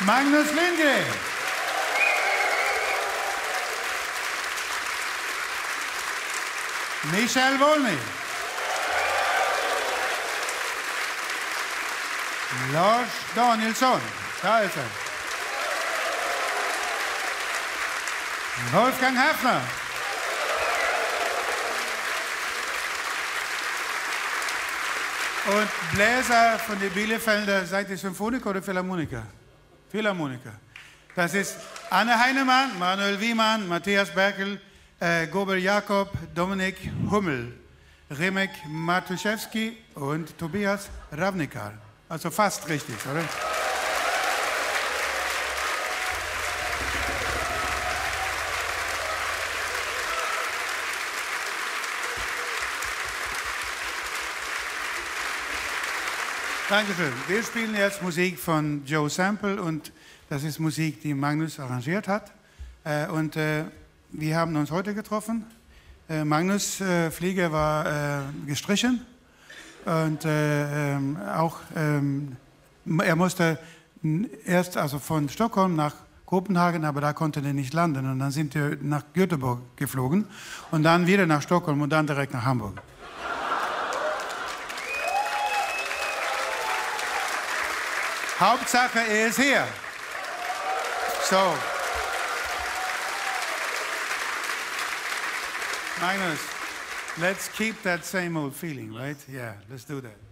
Magnus Lindgren. Michael Wolny. Lars Danielsson. Da ist er. Wolfgang Hafner. Und Bläser von den Bielefelder, seid ihr Symphoniker oder Philharmoniker? Philharmoniker. Das ist Anne Heinemann, Manuel Wiemann, Matthias Berkel, Gobel Jakob, Dominik Hummel, Remek Matuszewski und Tobias Ravnikar. Also fast richtig, oder? Dankeschön. Wir spielen jetzt Musik von Joe Sample und das ist Musik, die Magnus arrangiert hat. Wir haben uns heute getroffen. Magnus' Flieger war gestrichen und er musste erst also von Stockholm nach Kopenhagen, aber da konnte er nicht landen. Und dann sind wir nach Göteborg geflogen und dann wieder nach Stockholm und dann direkt nach Hamburg. Hauptsache, er ist hier. So. Magnus, let's keep that same old feeling, right? Yeah, let's do that.